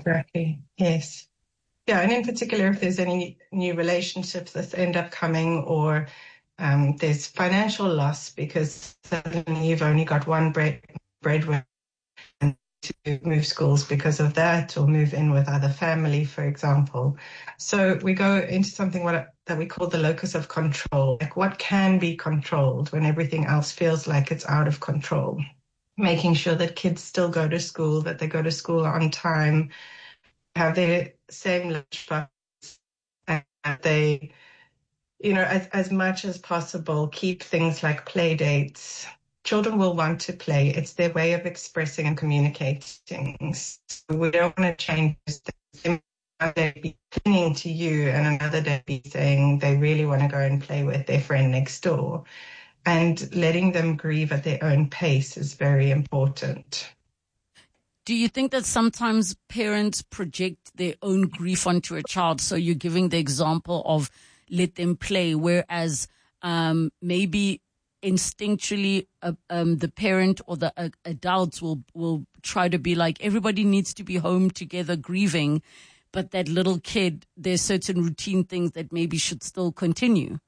Exactly. Yes. Yeah, and in particular, if there's any new relationships that end up coming, or there's financial loss because suddenly you've only got one breadwinner to move schools because of that, or move in with other family, for example. So we go into something that we call the locus of control, like what can be controlled when everything else feels like it's out of control. Making sure that kids still go to school, that they go to school on time, have their same lunchbox, and they, as much as possible, keep things like play dates. Children will want to play. It's their way of expressing and communicating. So we don't want to change things. One day be clinging to you and another day be saying they really want to go and play with their friend next door. And letting them grieve at their own pace is very important. Do you think that sometimes parents project their own grief onto a child? So you're giving the example of let them play, whereas maybe instinctually the parent or the adults will try to be like, everybody needs to be home together grieving, but that little kid, there's certain routine things that maybe should still continue.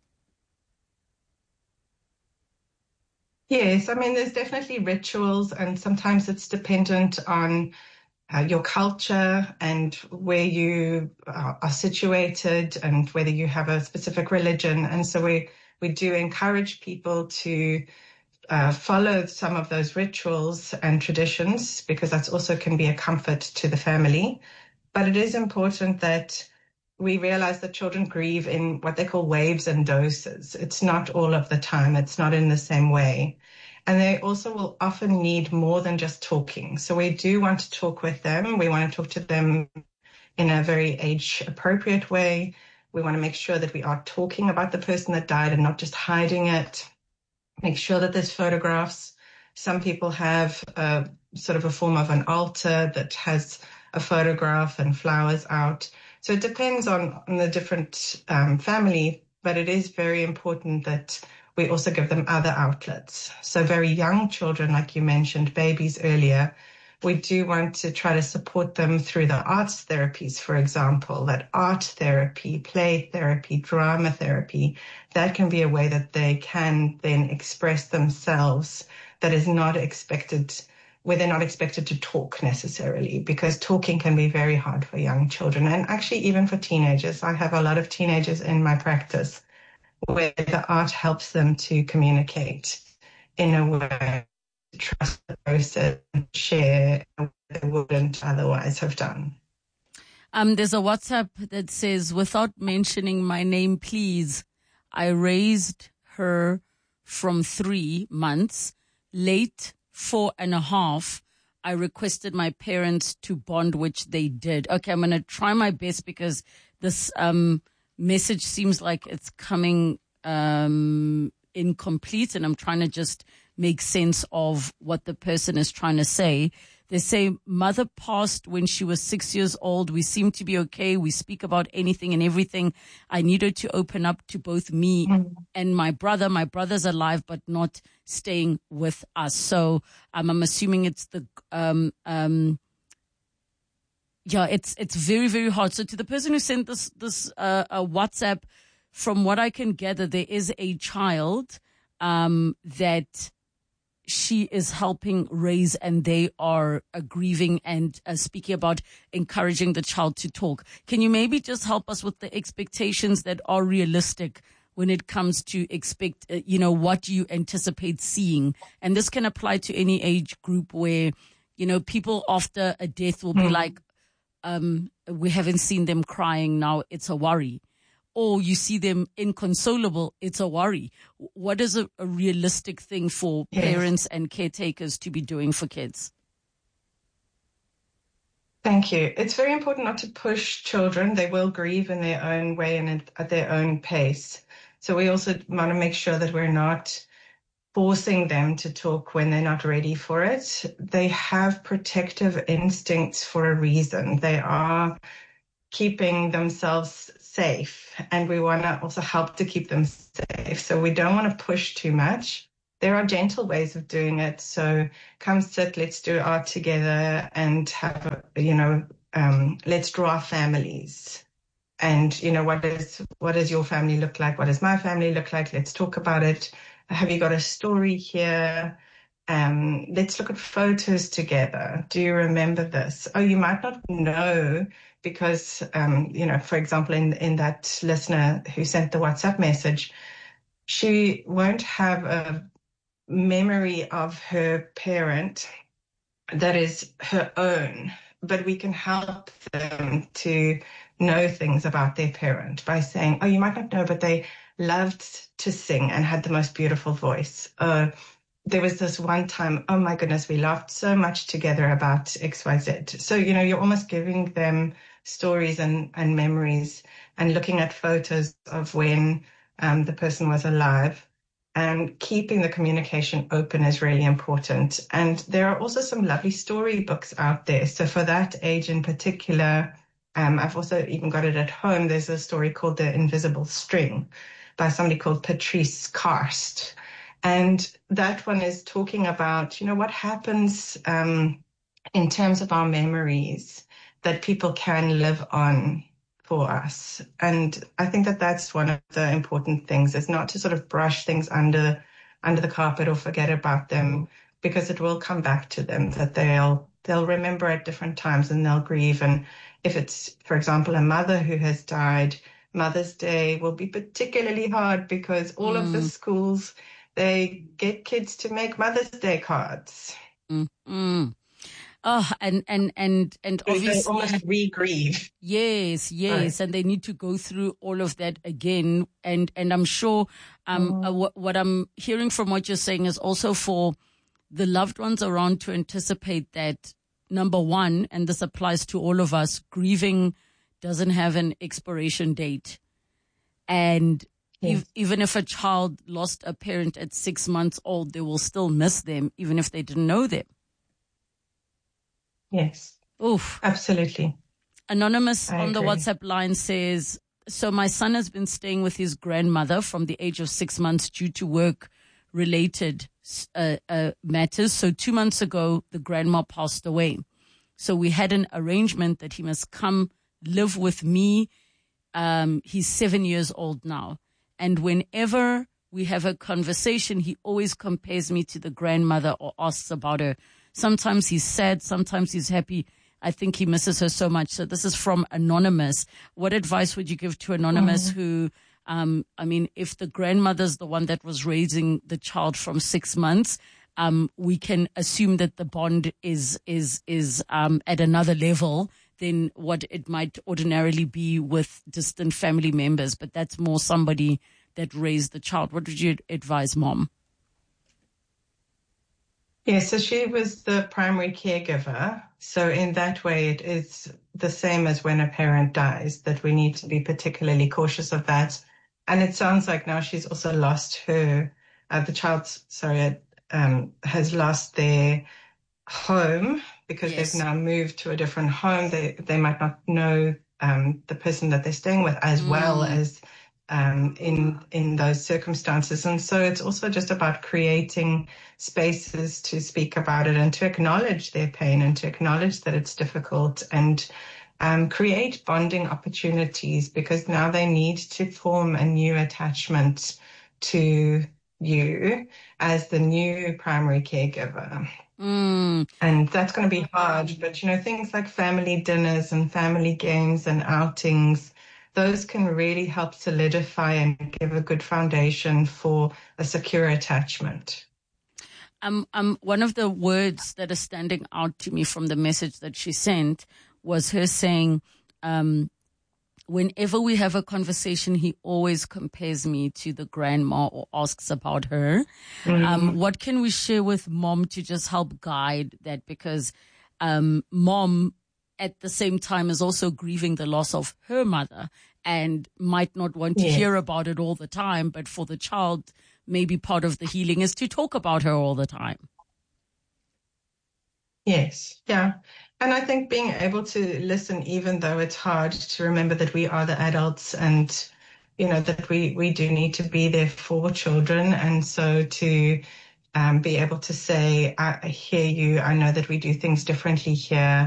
Yes, I mean, there's definitely rituals, and sometimes it's dependent on your culture and where you are situated and whether you have a specific religion. And so we do encourage people to follow some of those rituals and traditions, because that's also can be a comfort to the family. But it is important that we realize that children grieve in what they call waves and doses. It's not all of the time. It's not in the same way. And they also will often need more than just talking. So we do want to talk with them. We want to talk to them in a very age-appropriate way. We want to make sure that we are talking about the person that died and not just hiding it. Make sure that there's photographs. Some people have sort of a form of an altar that has a photograph and flowers out. So it depends on the different family, but it is very important that we also give them other outlets. So very young children, like you mentioned, babies earlier, we do want to try to support them through the arts therapies, for example, that art therapy, play therapy, drama therapy, that can be a way that they can then express themselves that is not expected, where they're not expected to talk necessarily, because talking can be very hard for young children, and actually even for teenagers. I have a lot of teenagers in my practice where the art helps them to communicate in a way, to trust the process and share what they wouldn't otherwise have done. There's a WhatsApp that says, without mentioning my name, please, I raised her from 3 months, late 4.5. I requested my parents to bond, which they did. Okay, I'm going to try my best because this message seems like it's coming incomplete, and I'm trying to just make sense of what the person is trying to say. They say, mother passed when she was 6 years old. We seem to be okay. We speak about anything and everything. I need her to open up to both me and my brother. My brother's alive, but not staying with us. So I'm assuming it's the it's very, very hard. So to the person who sent this WhatsApp, from what I can gather, there is a child that she is helping raise, and they are grieving and speaking about encouraging the child to talk. Can you maybe just help us with the expectations that are realistic when it comes to what you anticipate seeing? And this can apply to any age group where, people after a death will be like, we haven't seen them crying now, it's a worry. Or you see them inconsolable, it's a worry. What is a realistic thing for parents and caretakers to be doing for kids? Thank you. It's very important not to push children. They will grieve in their own way and at their own pace. So we also want to make sure that we're not forcing them to talk when they're not ready for it. They have protective instincts for a reason. They are keeping themselves safe, and we want to also help to keep them safe. So we don't want to push too much. There are gentle ways of doing it. So come sit, let's do art together, and have, let's draw our families. And, what does your family look like? What does my family look like? Let's talk about it. Have you got a story here? Let's look at photos together. Do you remember this? Oh, you might not know because, for example, in that listener who sent the WhatsApp message, she won't have a memory of her parent that is her own, but we can help them to know things about their parent by saying, oh, you might not know, but they loved to sing and had the most beautiful voice. There was this one time, oh my goodness, we laughed so much together about XYZ. So, you're almost giving them stories and memories and looking at photos of when the person was alive. And keeping the communication open is really important. And there are also some lovely storybooks out there. So for that age in particular, I've also even got it at home. There's a story called The Invisible String by somebody called Patrice Karst. And that one is talking about, what happens in terms of our memories that people can live on for us. And I think that that's one of the important things, is not to sort of brush things under the carpet or forget about them, because it will come back to them, that they'll remember at different times and they'll grieve. And if it's, for example, a mother who has died, Mother's Day will be particularly hard because all of the schools, they get kids to make Mother's Day cards. Oh, and obviously they almost re-grieve. Yes, right. And they need to go through all of that again. And I'm sure what I'm hearing from what you're saying is also for the loved ones around to anticipate that, number one, and this applies to all of us, grieving doesn't have an expiration date. And even if a child lost a parent at 6 months old, they will still miss them, even if they didn't know them. Yes. Oof. Absolutely. Anonymous on the WhatsApp line says, so my son has been staying with his grandmother from the age of 6 months due to work-related matters. So 2 months ago, the grandma passed away. So we had an arrangement that he must come live with me. He's 7 years old now. And whenever we have a conversation, he always compares me to the grandmother or asks about her. Sometimes he's sad, sometimes he's happy. I think he misses her so much. So this is from Anonymous. What advice would you give to Anonymous who, if the grandmother's the one that was raising the child from 6 months, we can assume that the bond is at another level than what it might ordinarily be with distant family members. But that's more somebody that raised the child. What would you advise, Mom? Yeah, so she was the primary caregiver. So in that way, it is the same as when a parent dies, that we need to be particularly cautious of that. And it sounds like now she's also lost her, the child, has lost their home because they've now moved to a different home. They might not know the person that they're staying with as well as in those circumstances. And so it's also just about creating spaces to speak about it and to acknowledge their pain and to acknowledge that it's difficult and create bonding opportunities, because now they need to form a new attachment to you as the new primary caregiver. And that's going to be hard. But, things like family dinners and family games and outings, those can really help solidify and give a good foundation for a secure attachment. One of the words that is standing out to me from the message that she sent was her saying, whenever we have a conversation, he always compares me to the grandma or asks about her. What can we share with Mom to just help guide that? Because Mom, at the same time, is also grieving the loss of her mother and might not want to hear about it all the time. But for the child, maybe part of the healing is to talk about her all the time. Yes. Yeah. And I think being able to listen, even though it's hard, to remember that we are the adults and, that we do need to be there for children. And so to be able to say, I hear you. I know that we do things differently here.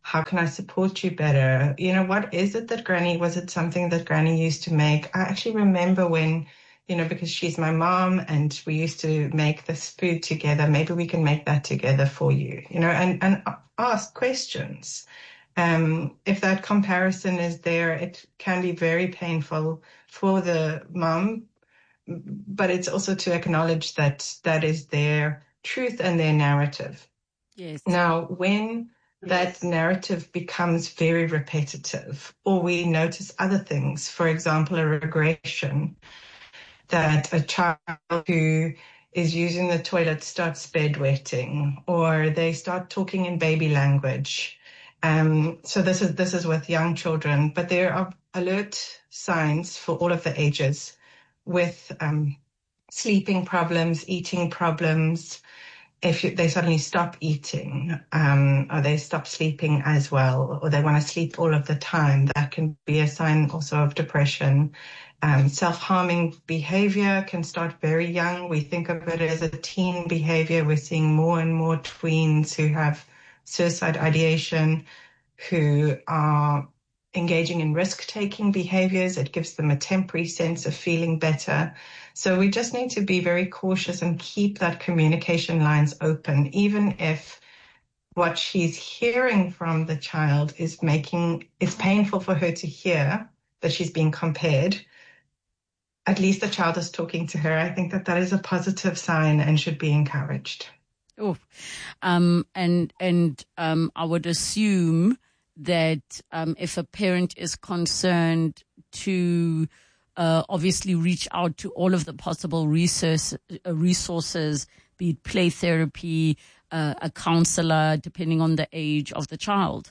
How can I support you better? You know, what is it that was it something that Granny used to make? I actually remember when, you know, because she's my mom and we used to make this food together. Maybe we can make that together for you, you know, and ask questions. If that comparison is there, it can be very painful for the mom, but it's also to acknowledge that that is their truth and their narrative. Yes. Now, when that narrative becomes very repetitive, or we notice other things, for example, a regression, that a child who is using the toilet starts bedwetting, or they start talking in baby language. So this is with young children, but there are alert signs for all of the ages with sleeping problems, eating problems. If they suddenly stop eating, or they stop sleeping as well, or they want to sleep all of the time, that can be a sign also of depression. Self-harming behavior can start very young. We think of it as a teen behavior. We're seeing more and more tweens who have suicide ideation, who are engaging in risk-taking behaviors. It gives them a temporary sense of feeling better. So we just need to be very cautious and keep that communication lines open, even if what she's hearing from the child is it's painful for her to hear that she's being compared. At least the child is talking to her. I think that is a positive sign and should be encouraged. Oh, and I would assume that if a parent is concerned to obviously reach out to all of the possible resources, be it play therapy, a counselor, depending on the age of the child.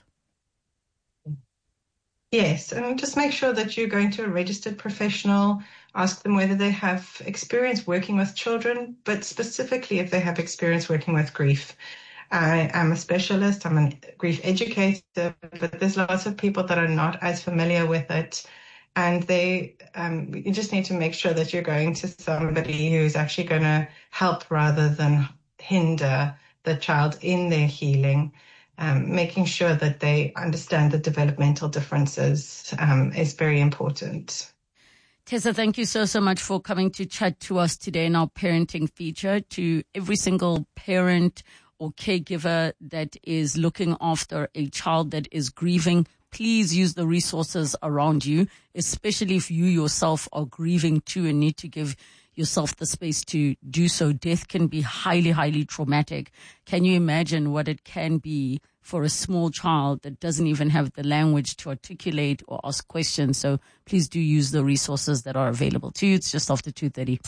Yes, and just make sure that you're going to a registered professional. Ask them whether they have experience working with children, but specifically if they have experience working with grief. I am a specialist, I'm a grief educator, but there's lots of people that are not as familiar with it. And you just need to make sure that you're going to somebody who's actually going to help rather than hinder the child in their healing. Making sure that they understand the developmental differences is very important. Tessa, thank you so much for coming to chat to us today in our parenting feature. To every single parent or caregiver that is looking after a child that is grieving, please use the resources around you, especially if you yourself are grieving too and need to give yourself the space to do so. Death can be highly, highly traumatic. Can you imagine what it can be for a small child that doesn't even have the language to articulate or ask questions? So please do use the resources that are available to you. It's just after 2:30.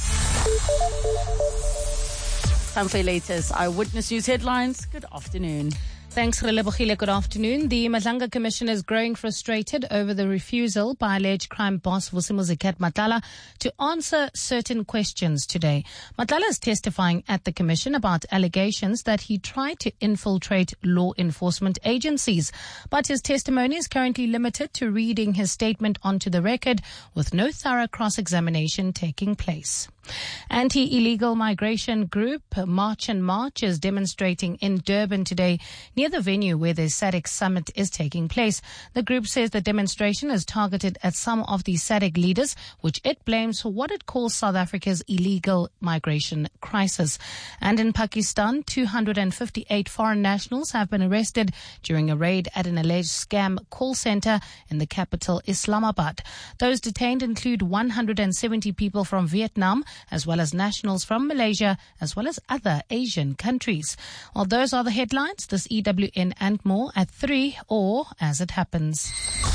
Time for your latest Eyewitness News headlines. Good afternoon. Thanks, Relebogile. Good afternoon. The Madlanga Commission is growing frustrated over the refusal by alleged crime boss Vusimuzi Matlala to answer certain questions today. Matlala is testifying at the Commission about allegations that he tried to infiltrate law enforcement agencies. But his testimony is currently limited to reading his statement onto the record, with no thorough cross-examination taking place. Anti-illegal migration group March and March is demonstrating in Durban today near the venue where the SADC summit is taking place. The group says the demonstration is targeted at some of the SADC leaders, which it blames for what it calls South Africa's illegal migration crisis. And in Pakistan, 258 foreign nationals have been arrested during a raid at an alleged scam call center in the capital, Islamabad. Those detained include 170 people from Vietnam, as well as nationals from Malaysia, as well as other Asian countries. Well, those are the headlines. This EWN and more at 3, or as it happens.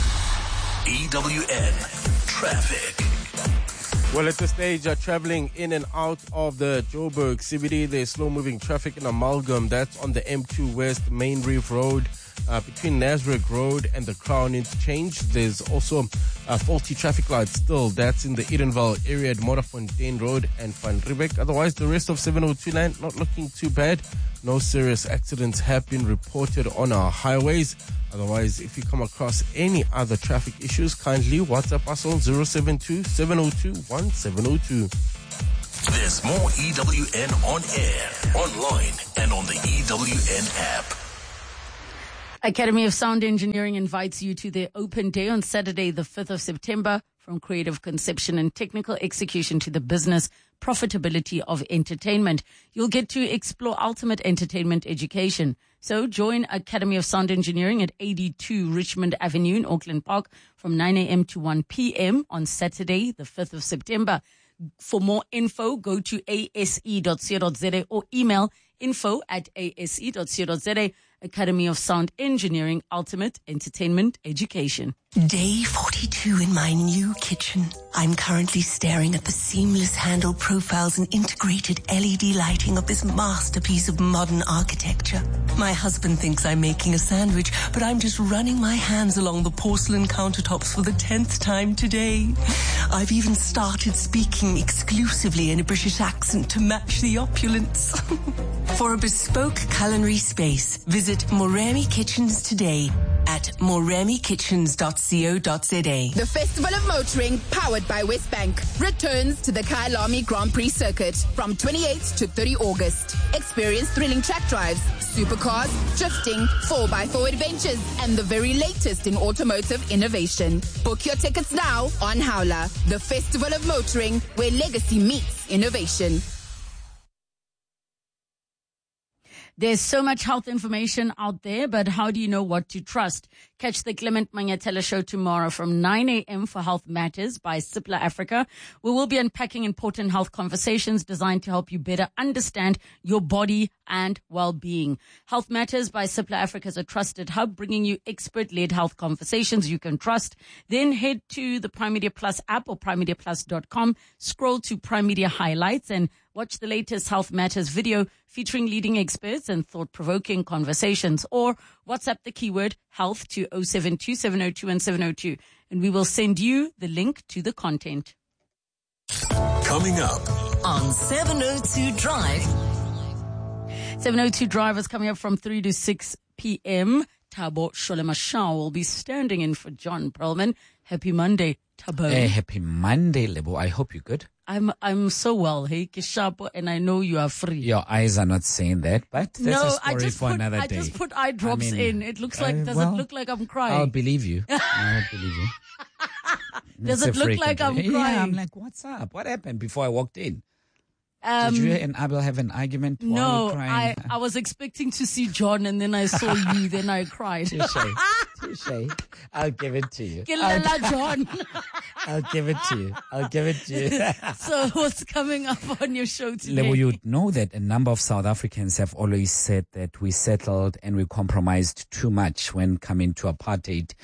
EWN Traffic. Well, at this stage, traveling in and out of the Joburg CBD, there's slow-moving traffic in Amalgam. That's on the M2 West Main Reef Road. Between Nasrec Road and the Crown Interchange, there's also faulty traffic lights still. That's in the Edenville area at Modderfontein Road and Van Riebeck. Otherwise, the rest of 702 not looking too bad. No serious accidents have been reported on our highways. Otherwise, if you come across any other traffic issues, kindly WhatsApp us on 072-702-1702. There's more EWN on air, online, and on the EWN app. Academy of Sound Engineering invites you to their open day on Saturday, the 5th of September, from creative conception and technical execution to the business profitability of entertainment. You'll get to explore ultimate entertainment education. So join Academy of Sound Engineering at 82 Richmond Avenue in Auckland Park from 9 a.m. to 1 p.m. on Saturday, the 5th of September. For more info, go to ase.co.za or email info@ase.co.za. Academy of Sound Engineering, Ultimate Entertainment Education. Day 42 in my new kitchen. I'm currently staring at the seamless handle profiles and integrated LED lighting of this masterpiece of modern architecture. My husband thinks I'm making a sandwich, but I'm just running my hands along the porcelain countertops for the 10th time today. I've even started speaking exclusively in a British accent to match the opulence. For a bespoke culinary space, visit Moremi Kitchens today at moremikitchens.co.za. The Festival of Motoring, powered by Westbank, returns to the Kyalami Grand Prix circuit from 28th to 30 August. Experience thrilling track drives, supercars, drifting, 4x4 adventures, and the very latest in automotive innovation. Book your tickets now on Howler. The Festival of Motoring, where legacy meets innovation. There's so much health information out there, but how do you know what to trust? Catch the Clement Mangatela show tomorrow from 9 a.m. for Health Matters by Cipla Africa. We will be unpacking important health conversations designed to help you better understand your body and well-being. Health Matters by Cipla Africa is a trusted hub bringing you expert-led health conversations you can trust. Then head to the Prime Media Plus app or primemediaplus.com, scroll to Prime Media Highlights and watch the latest Health Matters video featuring leading experts and thought-provoking conversations, or WhatsApp the keyword health to 072 702 and 702, and we will send you the link to the content. Coming up On 702 Drive. 702 Drive is coming up from 3 to 6 p.m. Thabo Sholema will be standing in for John Perlman. Happy Monday, Thabo. Hey, happy Monday, Lebo. I hope you're good. I'm so well, hey, Kishapo, and I know you are free. Your eyes are not saying that, but that's a story for another day. I just put eye drops in. It looks like, does it look like I'm crying? I'll believe you. I'll believe you. Does it look like I'm crying? Yeah, I'm like, what's up? What happened before I walked in? Did you and Abel have an argument while no, you crying? I was expecting to see John, and then I saw you, then I cried. Touche. I'll give it to you. John. I'll give it to you. So what's coming up on your show today? Lebo, you'd know that a number of South Africans have always said that we settled and we compromised too much when coming to apartheid.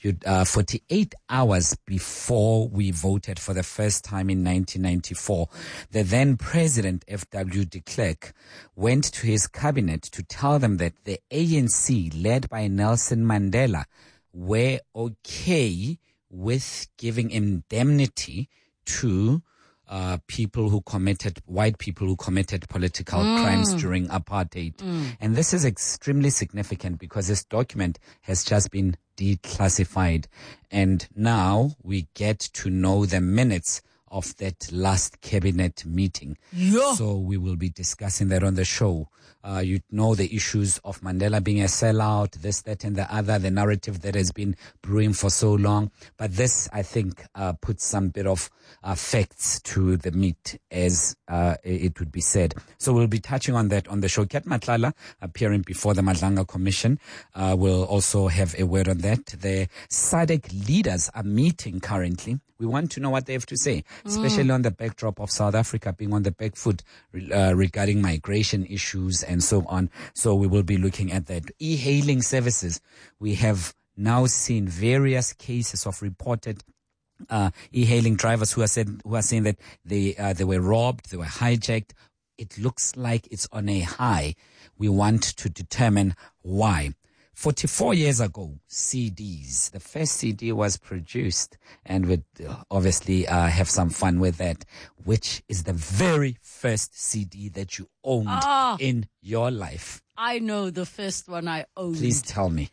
48 hours before we voted for the first time in 1994, the then President F.W. de Klerk went to his cabinet to tell them that the ANC, led by Nelson Mandela, were okay with giving indemnity to white people who committed political crimes during apartheid. And this is extremely significant because this document has just been declassified. And now we get to know the minutes of that last cabinet meeting. Yeah. So we will be discussing that on the show. You know the issues of Mandela being a sellout, this, that, and the other, the narrative that has been brewing for so long. But this, I think, puts some bit of facts to the meat, as it would be said. So we'll be touching on that on the show. Kat Matlala, appearing before the Madlanga Commission, will also have a word on that. The SADC leaders are meeting currently. We want to know what they have to say, especially on the backdrop of South Africa being on the back foot regarding migration issues and so on. So we will be looking at that. E-hailing services. We have now seen various cases of reported e-hailing drivers who are saying that they were robbed, they were hijacked. It looks like it's on a high. We want to determine why. 44 years ago, CDs. The first CD was produced, and we'd obviously have some fun with that. Which is the very first CD that you owned in your life? I know the first one I owned. Please tell me.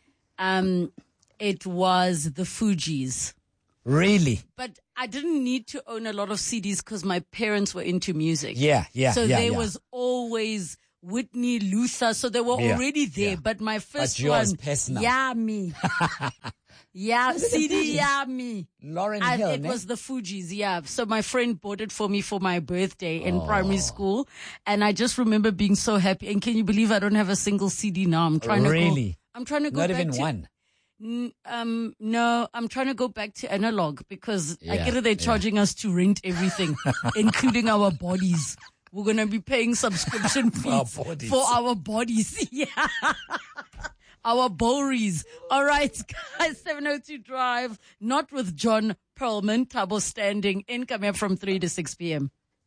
It was the Fugees. Really? But I didn't need to own a lot of CDs because my parents were into music. Yeah. So there was always Whitney, Luther. So they were already there. Yeah. But my first yours one, personal. Yummy. Yeah, CD Yummy. Lauren And Hill, it was the Fugees, yeah. So my friend bought it for me for my birthday in primary school. And I just remember being so happy. And can you believe I don't have a single CD now? I'm trying to go. I'm trying to go Not back even to, one. No, I'm trying to go back to analog because I Yeah, get it. They're charging us to rent everything, including our bodies. We're going to be paying subscription fees for our bodies. Yeah. Our Bories. All right, guys, 702 Drive, not with John Perlman, Tabo standing in, coming up from 3 to 6 p.m.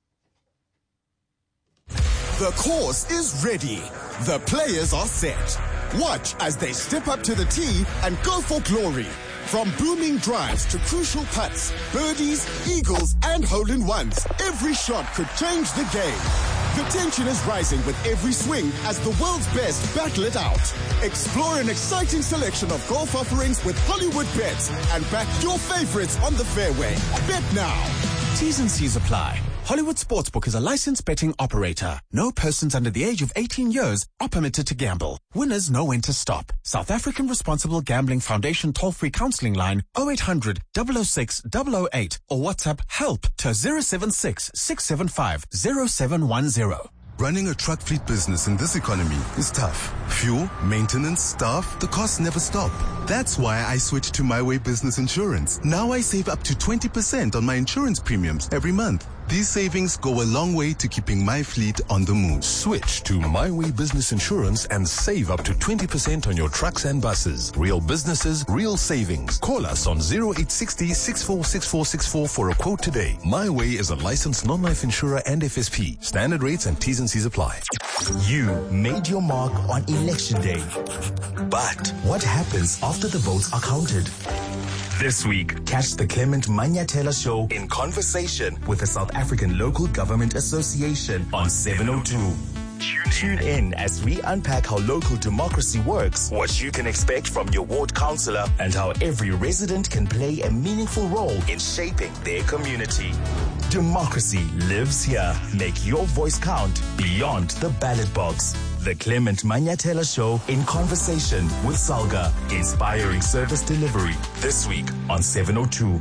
The course is ready. The players are set. Watch as they step up to the tee and go for glory. From booming drives to crucial putts, birdies, eagles, and hole-in-ones, every shot could change the game. The tension is rising with every swing as the world's best battle it out. Explore an exciting selection of golf offerings with Hollywood Bets and back your favorites on the fairway. Bet now. T's and C's apply. Hollywood Sportsbook is a licensed betting operator. No persons under the age of 18 years are permitted to gamble. Winners know when to stop. South African Responsible Gambling Foundation toll-free counseling line 0800 006 008 or WhatsApp help to 076 675 0710. Running a truck fleet business in this economy is tough. Fuel, maintenance, staff, the costs never stop. That's why I switched to My Way Business Insurance. Now I save up to 20% on my insurance premiums every month. These savings go a long way to keeping my fleet on the move. Switch to My Way Business Insurance and save up to 20% on your trucks and buses. Real businesses, real savings. Call us on 0860 646464 for a quote today. My Way is a licensed non-life insurer and FSP. Standard rates and T's and C's apply. You made your mark on Election Day. But what happens after the votes are counted? This week, catch the Clement Manyathela Show in conversation with the South African Local Government Association on 702. Tune in as we unpack how local democracy works, what you can expect from your ward councillor, and how every resident can play a meaningful role in shaping their community. Democracy lives here. Make your voice count beyond the ballot box. The Clement Manyathela Show in conversation with Salga, inspiring service delivery. This week on 702.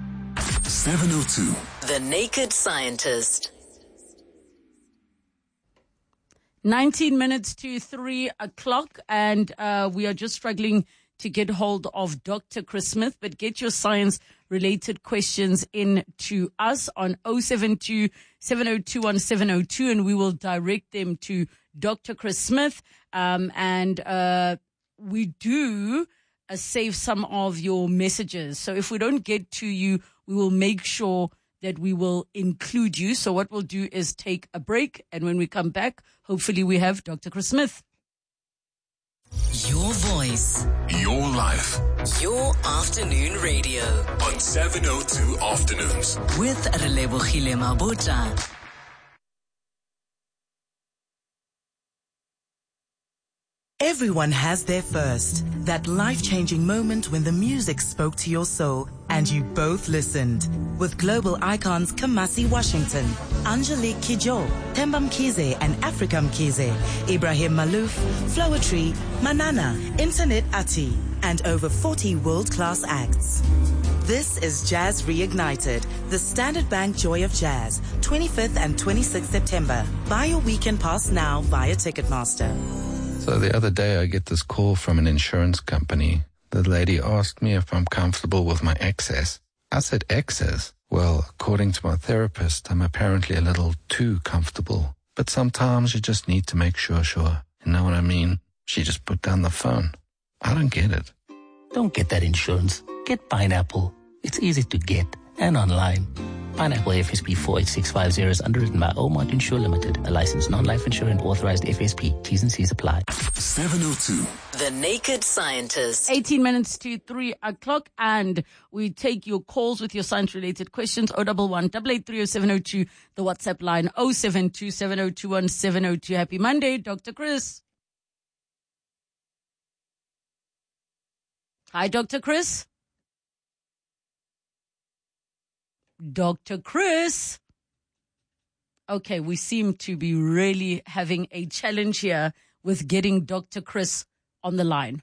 702. The Naked Scientist. 19 minutes to 3 o'clock, and we are just struggling to get hold of Dr. Chris Smith, but get your science-related questions in to us on 072 702 1702, and we will direct them to Dr. Chris Smith. And we do save some of your messages. So if we don't get to you, we will make sure that we will include you. So what we'll do is take a break, and when we come back, hopefully we have Dr. Chris Smith. Your voice. Your life. Your afternoon radio. On 702 Afternoons. With Relebohile Mabota. Everyone has their first, that life-changing moment when the music spoke to your soul and you both listened. With global icons Kamasi Washington, Angelique Kidjo, Themba Mkhize and Africa Mkhize, Ibrahim Malouf, Floetry, Manana, Internet Ati, and over 40 world-class acts. This is Jazz Reignited, the Standard Bank Joy of Jazz, 25th and 26th September. Buy your weekend pass now via Ticketmaster. So the other day I get this call from an insurance company. The lady asked me if I'm comfortable with my excess. I said, excess? Well, according to my therapist, I'm apparently a little too comfortable. But sometimes you just need to make sure. You know what I mean? She just put down the phone. I don't get it. Don't get that insurance. Get Pineapple. It's easy to get and online. Pineapple FSP 48650 is underwritten by Omart Insure Limited, a licensed non-life insurer and authorized FSP. T's and C's apply. 702. The Naked Scientist. 18 minutes to 3 o'clock, and we take your calls with your science-related questions. 011 883 0702, the WhatsApp line 072 7021 702. Happy Monday, Dr. Chris. Hi, Dr. Chris. Dr. Chris. Okay, we seem to be really having a challenge here with getting Dr. Chris on the line.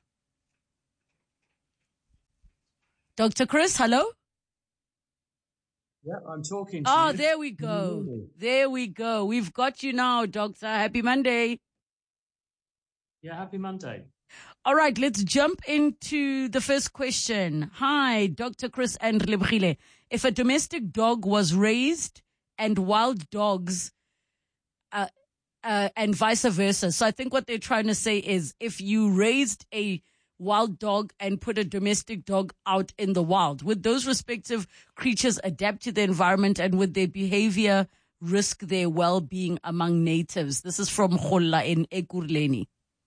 Dr. Chris, hello? Yeah, I'm talking to you. Oh, there we go. There we go. We've got you now, Doctor. Happy Monday. Yeah, happy Monday. All right, let's jump into the first question. Hi, Dr. Chris and Relebogile. If a domestic dog was raised and wild dogs, and vice versa. So I think what they're trying to say is if you raised a wild dog and put a domestic dog out in the wild, would those respective creatures adapt to the environment and would their behavior risk their well-being among natives? This is from Kholla in Ekurhuleni.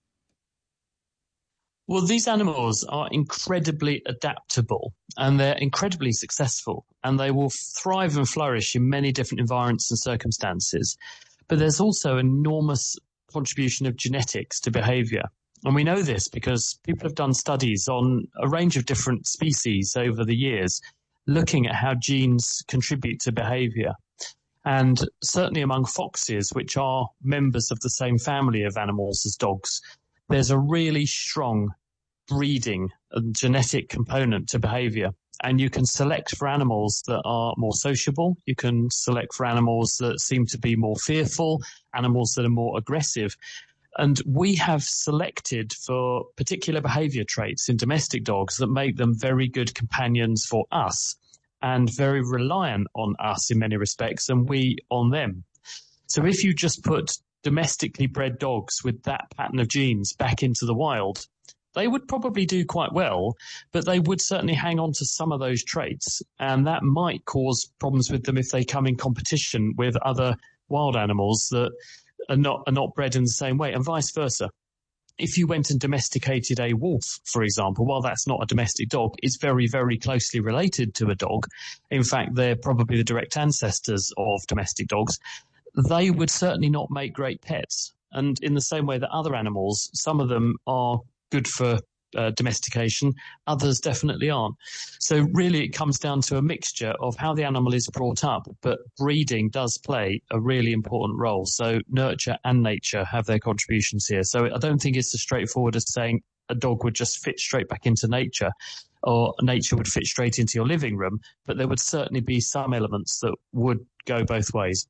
Well, these animals are incredibly adaptable and they're incredibly successful and they will thrive and flourish in many different environments and circumstances. But there's also enormous contribution of genetics to behavior. And we know this because people have done studies on a range of different species over the years, looking at how genes contribute to behavior. And certainly among foxes, which are members of the same family of animals as dogs, there's a really strong breeding and genetic component to behavior. And you can select for animals that are more sociable. You can select for animals that seem to be more fearful, animals that are more aggressive. And we have selected for particular behavior traits in domestic dogs that make them very good companions for us and very reliant on us in many respects and we on them. So if you just put domestically bred dogs with that pattern of genes back into the wild, they would probably do quite well, but they would certainly hang on to some of those traits. And that might cause problems with them if they come in competition with other wild animals that are not bred in the same way, and vice versa. If you went and domesticated a wolf, for example, while that's not a domestic dog, it's very, very closely related to a dog. In fact, they're probably the direct ancestors of domestic dogs. They would certainly not make great pets. And in the same way that other animals, some of them are good for domestication, others definitely aren't. So really it comes down to a mixture of how the animal is brought up, but breeding does play a really important role. So nurture and nature have their contributions here. So I don't think it's as straightforward as saying a dog would just fit straight back into nature or nature would fit straight into your living room, but there would certainly be some elements that would go both ways.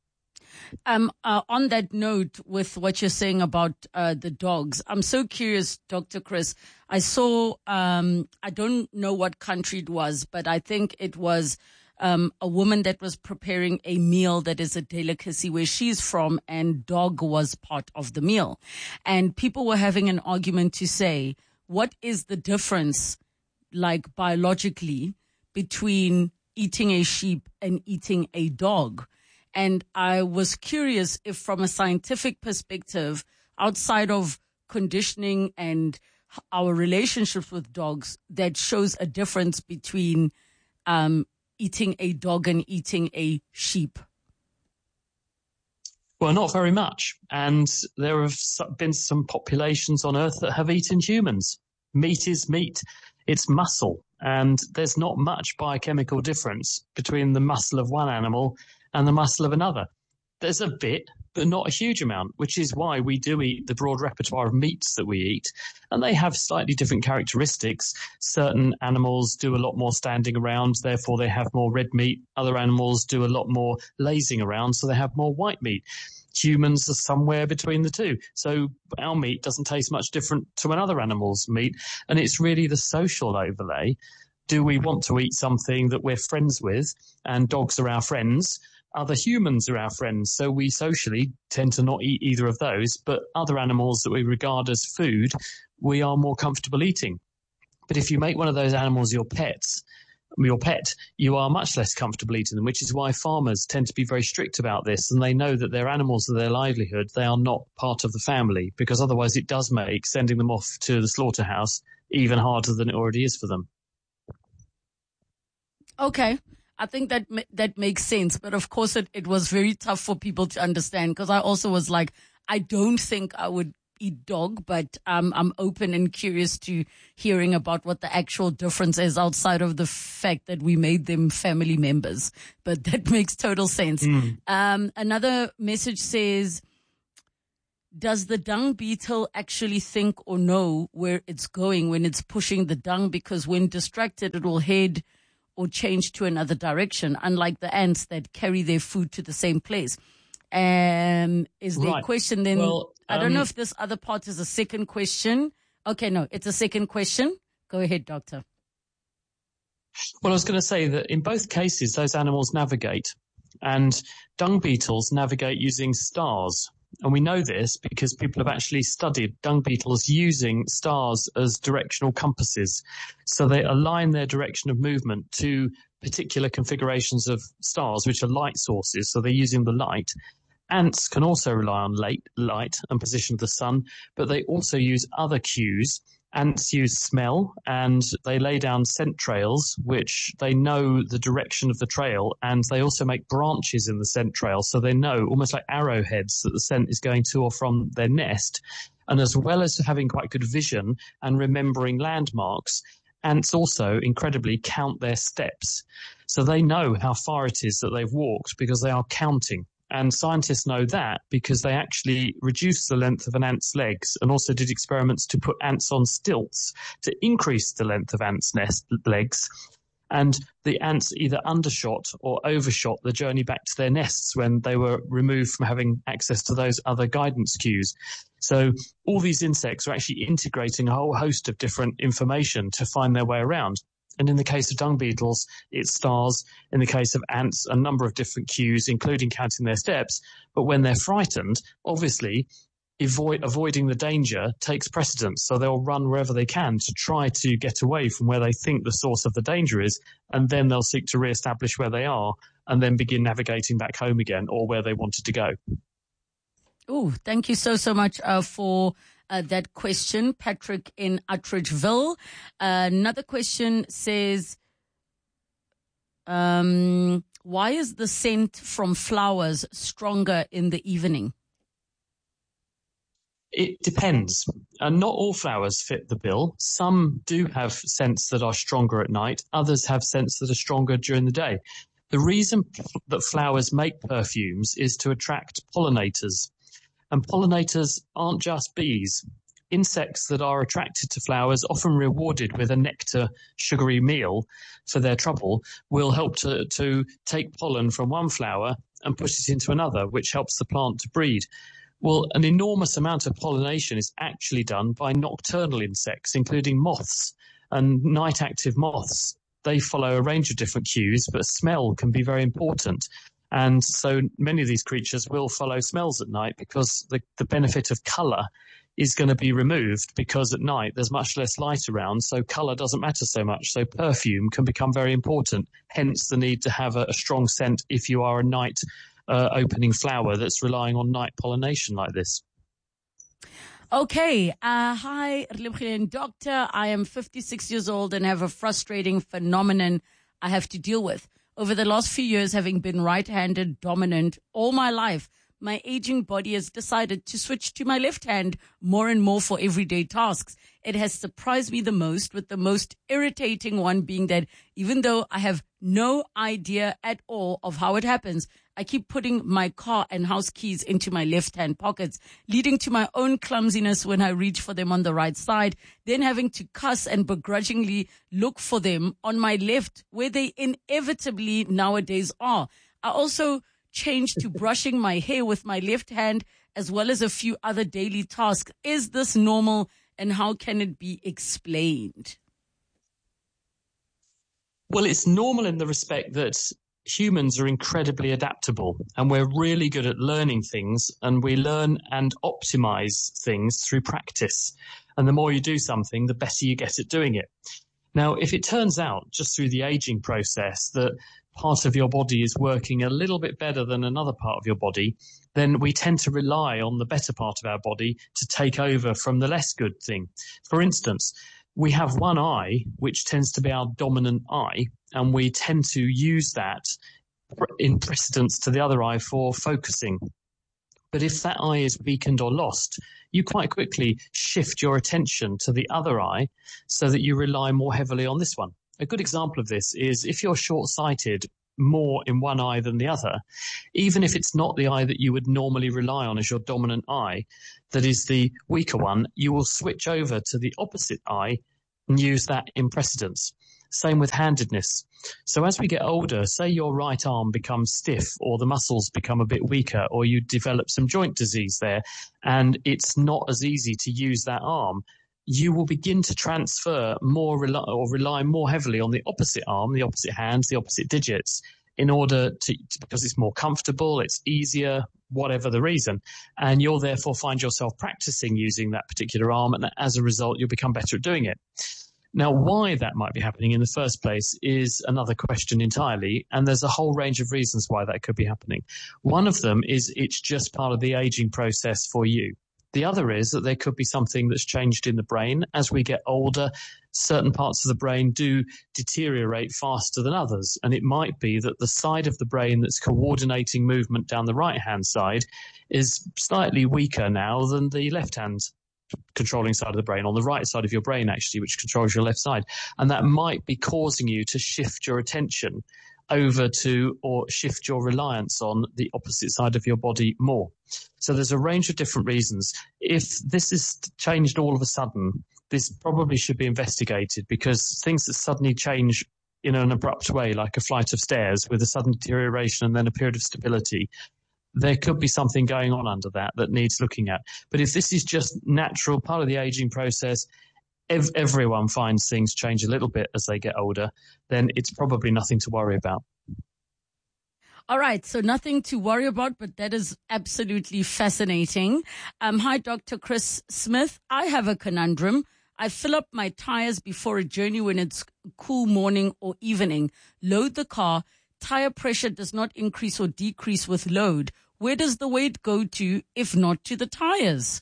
On that note, with what you're saying about the dogs, I'm so curious, Dr. Chris. I saw, I don't know what country it was, but I think it was a woman that was preparing a meal that is a delicacy where she's from, and dog was part of the meal. And people were having an argument to say, what is the difference, like biologically, between eating a sheep and eating a dog? And I was curious if from a scientific perspective, outside of conditioning and our relationships with dogs, that shows a difference between eating a dog and eating a sheep. Well, not very much. And there have been some populations on Earth that have eaten humans. Meat is meat. It's muscle. And there's not much biochemical difference between the muscle of one animal and the muscle of another. There's a bit, but not a huge amount, which is why we do eat the broad repertoire of meats that we eat. And they have slightly different characteristics. Certain animals do a lot more standing around, therefore they have more red meat. Other animals do a lot more lazing around, so they have more white meat. Humans are somewhere between the two. So our meat doesn't taste much different to another animal's meat. And it's really the social overlay. Do we want to eat something that we're friends with? And dogs are our friends. Other humans are our friends, so we socially tend to not eat either of those, but other animals that we regard as food, we are more comfortable eating. But if you make one of those animals your pet, you are much less comfortable eating them, which is why farmers tend to be very strict about this, and they know that their animals are their livelihood. They are not part of the family, because otherwise it does make sending them off to the slaughterhouse even harder than it already is for them. Okay. I think that makes sense. But of course, it was very tough for people to understand, because I also was like, I don't think I would eat dog, but I'm open and curious to hearing about what the actual difference is outside of the fact that we made them family members. But that makes total sense. Another message says, does the dung beetle actually think or know where it's going when it's pushing the dung? Because when distracted, it will head or change to another direction, unlike the ants that carry their food to the same place. Is there a question then? Well, I don't know if this other part is a second question. Okay, no, it's a second question. Go ahead, Doctor. Well, I was going to say that in both cases, those animals navigate, and dung beetles navigate using stars. And we know this because people have actually studied dung beetles using stars as directional compasses. So they align their direction of movement to particular configurations of stars, which are light sources. So they're using the light. Ants can also rely on light and position of the sun, but they also use other cues. Ants use smell, and they lay down scent trails, which they know the direction of the trail, and they also make branches in the scent trail, so they know, almost like arrowheads, that the scent is going to or from their nest. And as well as having quite good vision and remembering landmarks, ants also incredibly count their steps. So they know how far it is that they've walked because they are counting. And scientists know that because they actually reduced the length of an ant's legs and also did experiments to put ants on stilts to increase the length of ants' legs. And the ants either undershot or overshot the journey back to their nests when they were removed from having access to those other guidance cues. So all these insects are actually integrating a whole host of different information to find their way around. And in the case of dung beetles, it's stars. In the case of ants, a number of different cues, including counting their steps. But when they're frightened, obviously, avoiding the danger takes precedence. So they'll run wherever they can to try to get away from where they think the source of the danger is. And then they'll seek to reestablish where they are and then begin navigating back home again or where they wanted to go. Oh, thank you so much for that question, Patrick in Uttridgeville. Another question says, why is the scent from flowers stronger in the evening? It depends. Not all flowers fit the bill. Some do have scents that are stronger at night. Others have scents that are stronger during the day. The reason that flowers make perfumes is to attract pollinators. And pollinators aren't just bees. Insects that are attracted to flowers, often rewarded with a nectar sugary meal for their trouble, will help to take pollen from one flower and push it into another, which helps the plant to breed. Well, an enormous amount of pollination is actually done by nocturnal insects, including moths and night-active moths. They follow a range of different cues, but smell can be very important. And so many of these creatures will follow smells at night because the benefit of colour is going to be removed because at night there's much less light around, so colour doesn't matter so much. So perfume can become very important, hence the need to have a strong scent if you are a night opening flower that's relying on night pollination like this. Okay. Hi, Doctor. I am 56 years old and have a frustrating phenomenon I have to deal with. Over the last few years, having been right-handed dominant all my life, my aging body has decided to switch to my left hand more and more for everyday tasks. It has surprised me the most, with the most irritating one being that even though I have no idea at all of how it happens, I keep putting my car and house keys into my left-hand pockets, leading to my own clumsiness when I reach for them on the right side, then having to cuss and begrudgingly look for them on my left, where they inevitably nowadays are. I also changed to brushing my hair with my left hand, as well as a few other daily tasks. Is this normal, and how can it be explained? Well, it's normal in the respect that humans are incredibly adaptable and we're really good at learning things, and we learn and optimize things through practice. And the more you do something, the better you get at doing it. Now, if it turns out just through the aging process that part of your body is working a little bit better than another part of your body, then we tend to rely on the better part of our body to take over from the less good thing. For instance, we have one eye, which tends to be our dominant eye, and we tend to use that in precedence to the other eye for focusing. But if that eye is weakened or lost, you quite quickly shift your attention to the other eye so that you rely more heavily on this one. A good example of this is if you're short-sighted more in one eye than the other, even if it's not the eye that you would normally rely on as your dominant eye, that is the weaker one, you will switch over to the opposite eye and use that in precedence. Same with handedness. So as we get older, say your right arm becomes stiff or the muscles become a bit weaker or you develop some joint disease there and it's not as easy to use that arm, you will begin to transfer more rely more heavily on the opposite arm, the opposite hands, the opposite digits in order to because it's more comfortable, it's easier, whatever the reason. And you'll therefore find yourself practicing using that particular arm. And as a result, you'll become better at doing it. Now, why that might be happening in the first place is another question entirely, and there's a whole range of reasons why that could be happening. One of them is it's just part of the aging process for you. The other is that there could be something that's changed in the brain. As we get older, certain parts of the brain do deteriorate faster than others, and it might be that the side of the brain that's coordinating movement down the right-hand side is slightly weaker now than the left-hand controlling side of the brain, on the right side of your brain actually, which controls your left side. And that might be causing you to shift your attention over to or shift your reliance on the opposite side of your body more. So there's a range of different reasons. If this is changed all of a sudden, this probably should be investigated because things that suddenly change in an abrupt way, like a flight of stairs with a sudden deterioration and then a period of stability, there could be something going on under that needs looking at. But if this is just natural, part of the aging process, everyone finds things change a little bit as they get older, then it's probably nothing to worry about. All right, so nothing to worry about, but that is absolutely fascinating. Hi, Dr. Chris Smith. I have a conundrum. I fill up my tires before a journey when it's cool morning or evening, load the car, tire pressure does not increase or decrease with load. Where does the weight go to if not to the tires?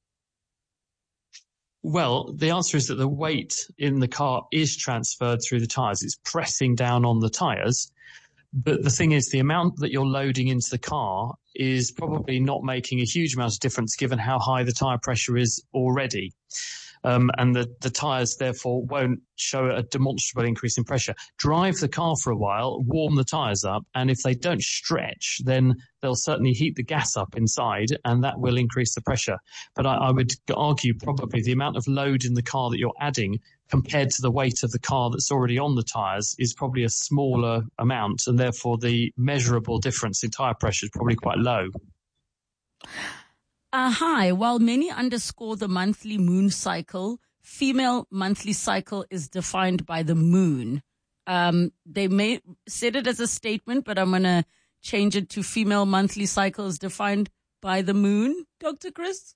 Well, the answer is that the weight in the car is transferred through the tires. It's pressing down on the tires. But the thing is, the amount that you're loading into the car is probably not making a huge amount of difference given how high the tire pressure is already. And the tyres, therefore, won't show a demonstrable increase in pressure. Drive the car for a while, warm the tyres up, and if they don't stretch, then they'll certainly heat the gas up inside, and that will increase the pressure. But I would argue probably the amount of load in the car that you're adding compared to the weight of the car that's already on the tyres is probably a smaller amount, and therefore the measurable difference in tyre pressure is probably quite low. Hi, while many underscore the monthly moon cycle, female monthly cycle is defined by the moon. They may said it as a statement, but I'm going to change it to female monthly cycle is defined by the moon, Dr. Chris?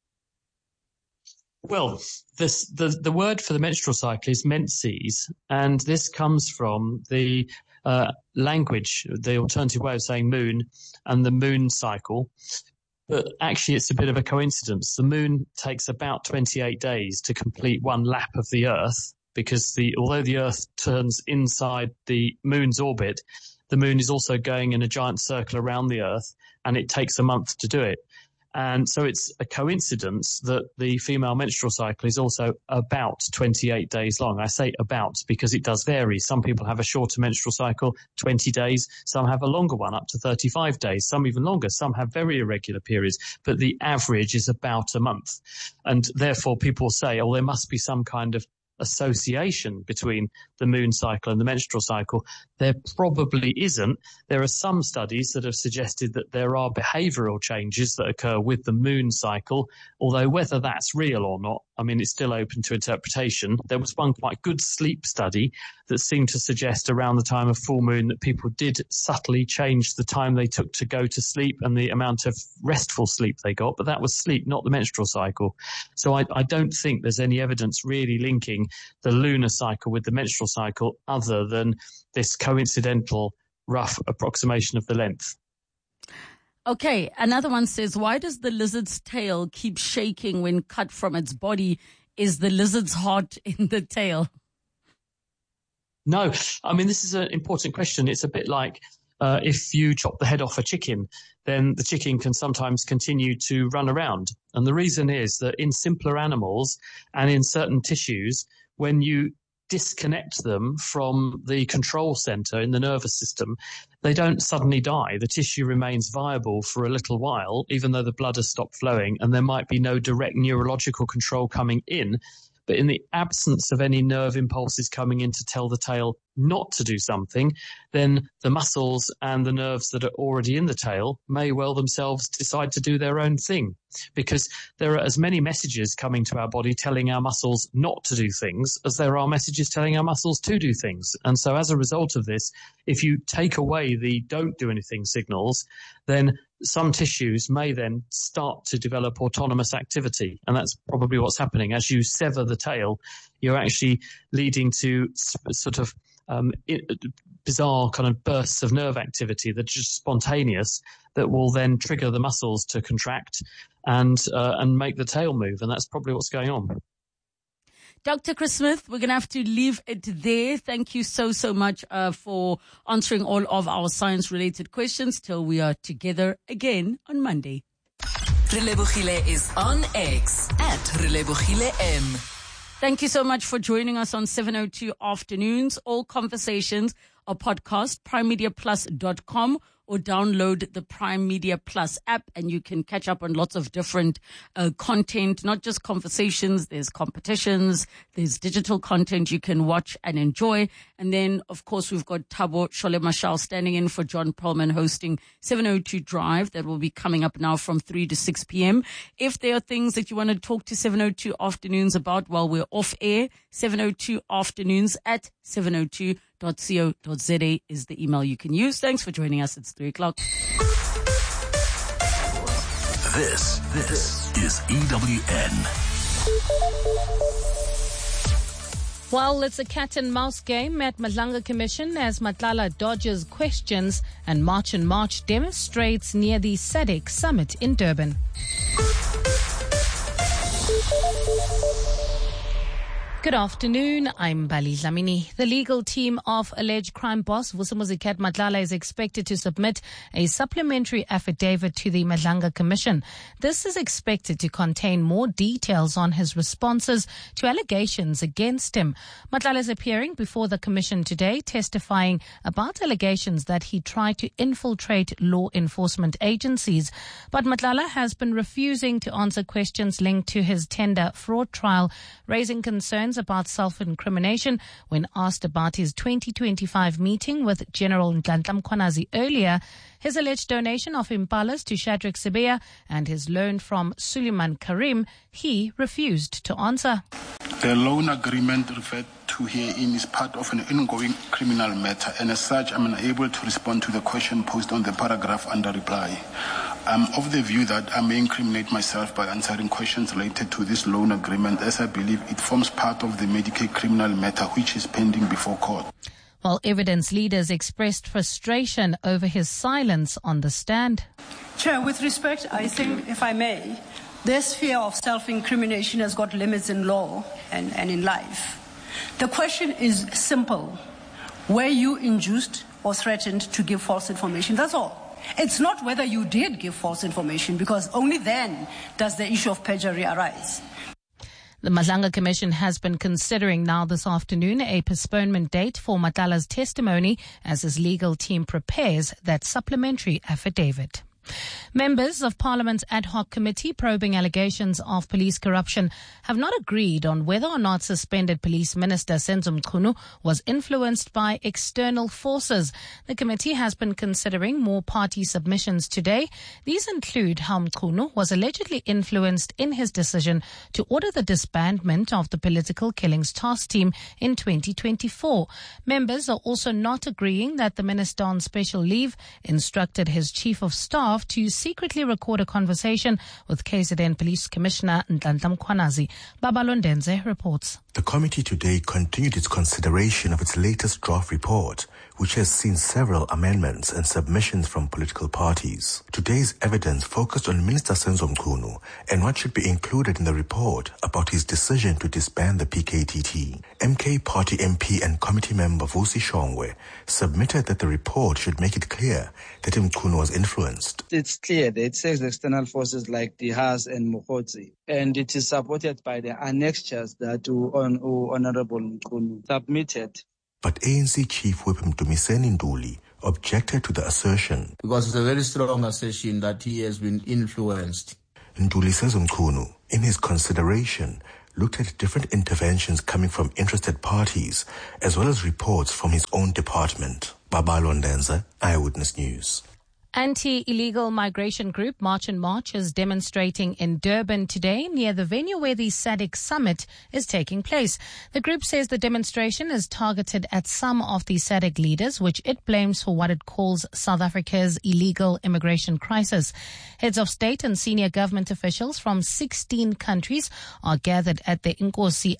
Well, the word for the menstrual cycle is menses, and this comes from the language, the alternative way of saying moon and the moon cycle. But actually, it's a bit of a coincidence. The moon takes about 28 days to complete one lap of the Earth because although the Earth turns inside the moon's orbit, the moon is also going in a giant circle around the Earth, and it takes a month to do it. And so it's a coincidence that the female menstrual cycle is also about 28 days long. I say about because it does vary. Some people have a shorter menstrual cycle, 20 days. Some have a longer one, up to 35 days. Some even longer. Some have very irregular periods. But the average is about a month. And therefore people say, oh, there must be some kind of association between the moon cycle and the menstrual cycle. There probably isn't. There are some studies that have suggested that there are behavioural changes that occur with the moon cycle, although whether that's real or not, I mean, it's still open to interpretation. There was one quite good sleep study that seemed to suggest around the time of full moon that people did subtly change the time they took to go to sleep and the amount of restful sleep they got, but that was sleep, not the menstrual cycle. So I don't think there's any evidence really linking the lunar cycle with the menstrual cycle other than this coincidental rough approximation of the length. Okay, another one says, why does the lizard's tail keep shaking when cut from its body? Is the lizard's heart in the tail? No, I mean, this is an important question. It's a bit like if you chop the head off a chicken, then the chicken can sometimes continue to run around. And the reason is that in simpler animals and in certain tissues, when you disconnect them from the control center in the nervous system, they don't suddenly die. The tissue remains viable for a little while, even though the blood has stopped flowing, and there might be no direct neurological control coming in. But in the absence of any nerve impulses coming in to tell the tail not to do something, then the muscles and the nerves that are already in the tail may well themselves decide to do their own thing, because there are as many messages coming to our body telling our muscles not to do things as there are messages telling our muscles to do things. And so as a result of this, if you take away the don't do anything signals, then some tissues may then start to develop autonomous activity. And that's probably what's happening. As you sever the tail, you're actually leading to sort of bizarre kind of bursts of nerve activity that are just spontaneous, that will then trigger the muscles to contract and make the tail move. And that's probably what's going on. Dr. Chris Smith, we're going to have to leave it there. Thank you so much for answering all of our science-related questions till we are together again on Monday. Relebogile is on X at Relebogile M. Thank you so much for joining us on 702 Afternoons. All conversations are podcast, primemediaplus.com, or download the Prime Media Plus app, and you can catch up on lots of different content, not just conversations. There's competitions, there's digital content you can watch and enjoy. And then, of course, we've got Thabo Sholem-Mashal standing in for John Perlman hosting 702 Drive. That will be coming up now from 3 to 6 p.m. If there are things that you want to talk to 702 Afternoons about while we're off air, 702 Afternoons at 702.co.za is the email you can use. Thanks for joining us. It's 3 o'clock. This is EWN. Well, it's a cat and mouse game at Madlanga Commission as Matlala dodges questions and March and March demonstrates near the SADC summit in Durban. Good afternoon, I'm Bali Dlamini. The legal team of alleged crime boss Vusimuzi Cat Matlala is expected to submit a supplementary affidavit to the Madlanga Commission. This is expected to contain more details on his responses to allegations against him. Matlala is appearing before the commission today, testifying about allegations that he tried to infiltrate law enforcement agencies. But Matlala has been refusing to answer questions linked to his tender fraud trial, raising concerns about self-incrimination when asked about his 2025 meeting with General Nhlanhla Mkhwanazi earlier, his alleged donation of Impalas to Shadrack Sibiya and his loan from Suleiman Karim. He refused to answer. The loan agreement referred to herein is part of an ongoing criminal matter, and as such, I'm unable to respond to the question posed on the paragraph under reply. I'm of the view that I may incriminate myself by answering questions related to this loan agreement, as I believe it forms part of the Medicaid criminal matter which is pending before court. While evidence leaders expressed frustration over his silence on the stand. Chair, with respect, I think, if I may, this fear of self-incrimination has got limits in law and in life. The question is simple. Were you induced or threatened to give false information? That's all. It's not whether you did give false information, because only then does the issue of perjury arise. The Madlanga Commission has been considering now this afternoon a postponement date for Matlala's testimony as his legal team prepares that supplementary affidavit. Members of Parliament's ad hoc committee probing allegations of police corruption have not agreed on whether or not suspended police minister Senzo Mchunu was influenced by external forces. The committee has been considering more party submissions today. These include how Mchunu was allegedly influenced in his decision to order the disbandment of the Political Killings Task Team in 2024. Members are also not agreeing that the minister on special leave instructed his chief of staff to secretly record a conversation with KZN Police Commissioner Nhlanhla Mkhwanazi. Babalondenze reports. The committee today continued its consideration of its latest draft report, which has seen several amendments and submissions from political parties. Today's evidence focused on Minister Senzo Mchunu and what should be included in the report about his decision to disband the PKTT. MK Party MP and committee member Vusi Shongwe submitted that the report should make it clear that Mchunu was influenced. It's clear that it says external forces like Dihas and Mokotsi, and it is supported by the annexures that Honorable Mchunu submitted. But ANC Chief Whip Mdumiseni Nduli objected to the assertion. Because it's a very strong assertion that he has been influenced. Nduli says Mchunu, in his consideration, looked at different interventions coming from interested parties, as well as reports from his own department. Babalo Ndenza, Eyewitness News. Anti-illegal migration group March and March is demonstrating in Durban today near the venue where the SADC summit is taking place. The group says the demonstration is targeted at some of the SADC leaders, which it blames for what it calls South Africa's illegal immigration crisis. Heads of state and senior government officials from 16 countries are gathered at the Nkosi